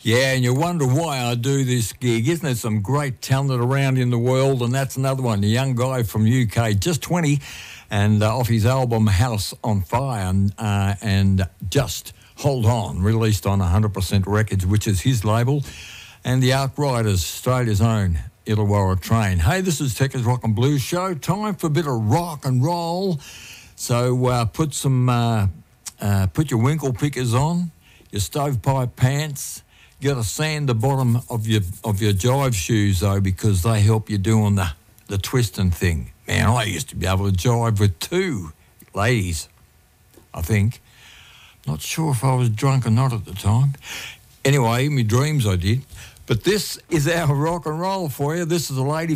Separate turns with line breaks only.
Yeah, and you wonder why I do this gig. Isn't there some great talent around in the world? And that's another one, a young guy from UK, just 20, and off his album House on Fire, and Just Hold On, released on 100% Records, which is his label, and the Outriders, Australia's own Illawarra Train. Hey, this is Techers Rock and Blues Show. Time for a bit of rock and roll. So put your winkle pickers on, your stovepipe pants. You got to sand the bottom of your jive shoes though, because they help you doing the twisting thing. Man, I used to be able to jive with two ladies, I think. Not sure if I was drunk or not at the time. Anyway, in my dreams I did. But this is our rock and roll for you. This is a lady